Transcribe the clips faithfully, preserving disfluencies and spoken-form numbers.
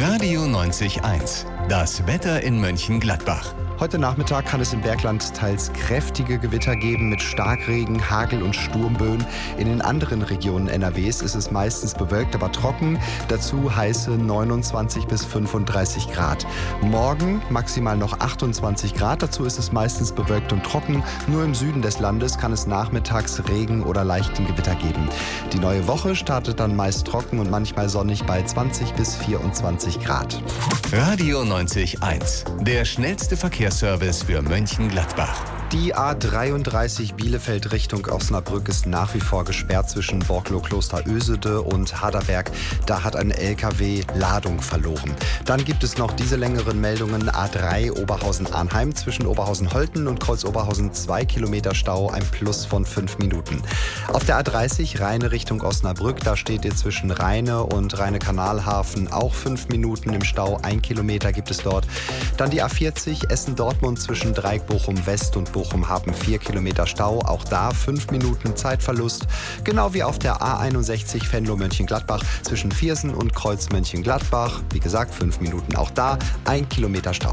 Radio neunzig Komma eins. Das Wetter in Mönchengladbach. Heute Nachmittag kann es im Bergland teils kräftige Gewitter geben mit Starkregen, Hagel und Sturmböen. In den anderen Regionen N R Ws ist es meistens bewölkt, aber trocken. Dazu heiße neunundzwanzig bis fünfunddreißig Grad. Morgen maximal noch achtundzwanzig Grad. Dazu ist es meistens bewölkt und trocken. Nur im Süden des Landes kann es nachmittags Regen oder leichten Gewitter geben. Die neue Woche startet dann meist trocken und manchmal sonnig bei zwanzig bis vierundzwanzig Grad. Radio neunzig Komma eins. Der schnellste Verkehrsservice für Mönchengladbach. Die A dreiunddreißig Bielefeld Richtung Osnabrück ist nach wie vor gesperrt zwischen Borklow-Kloster-Ösede und Harderberg. Da hat ein L K W Ladung verloren. Dann gibt es noch diese längeren Meldungen. A drei Oberhausen-Arnheim zwischen Oberhausen-Holten und Kreuz-Oberhausen zwei Kilometer Stau, ein Plus von fünf Minuten. Auf der A dreißig Rheine Richtung Osnabrück, da steht ihr zwischen Rheine und Rheine-Kanalhafen auch fünf Minuten im Stau. Ein Kilometer gibt es dort. Dann die A vierzig Essen-Dortmund zwischen Dreieck-Bochum-West und Bochum haben vier Kilometer Stau, auch da fünf Minuten Zeitverlust. Genau wie auf der A einundsechzig Venlo-Mönchengladbach zwischen Viersen und Kreuz Mönchengladbach. Wie gesagt, fünf Minuten auch da, ein Kilometer Stau.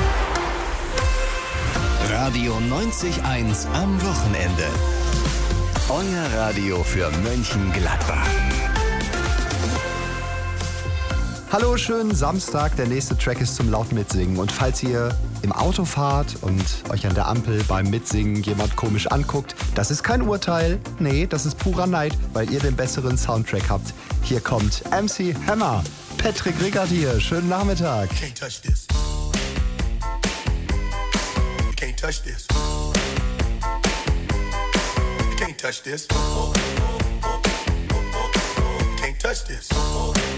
Radio neunzig Komma eins am Wochenende. Euer Radio für Mönchengladbach. Hallo, schönen Samstag. Der nächste Track ist zum laut Mitsingen. Und falls ihr im Auto fahrt und euch an der Ampel beim Mitsingen jemand komisch anguckt, das ist kein Urteil. Nee, das ist purer Neid, weil ihr den besseren Soundtrack habt. Hier kommt M C Hammer. Patrick Rickert hier. Schönen Nachmittag. You can't touch this. You can't touch this. You can't touch this. You can't touch this.